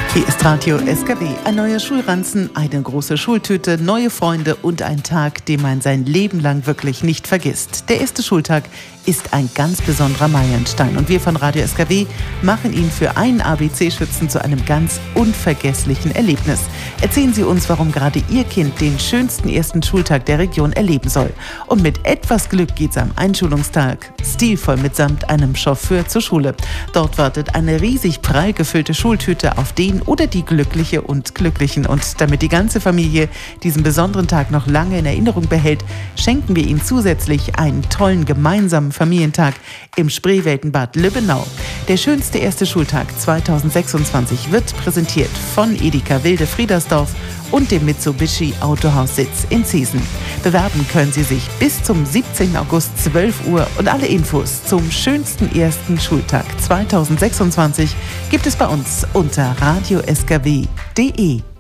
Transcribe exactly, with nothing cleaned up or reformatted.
Hier ist Radio S K W. Ein neuer Schulranzen, eine große Schultüte, neue Freunde und ein Tag, den man sein Leben lang wirklich nicht vergisst. Der erste Schultag ist ein ganz besonderer Meilenstein und wir von Radio S K W machen ihn für einen A B C-Schützen zu einem ganz unvergesslichen Erlebnis. Erzählen Sie uns, warum gerade Ihr Kind den schönsten ersten Schultag der Region erleben soll. Und mit etwas Glück geht's am Einschulungstag stilvoll mitsamt einem Chauffeur zur Schule. Dort wartet eine riesig prall gefüllte Schultüte auf den oder die Glückliche und Glücklichen. Und damit die ganze Familie diesen besonderen Tag noch lange in Erinnerung behält, schenken wir Ihnen zusätzlich einen tollen gemeinsamen Familientag im Spreeweltenbad Lübbenau. Der schönste erste Schultag zweitausendsechsundzwanzig wird präsentiert von Edeka Wilde Friedersdorf und dem Mitsubishi Autohaussitz in Ziesen. Bewerben können Sie sich bis zum siebzehnten August zwölf Uhr und alle Infos zum schönsten ersten Schultag zweitausendsechsundzwanzig gibt es bei uns unter radio s k w punkt d e.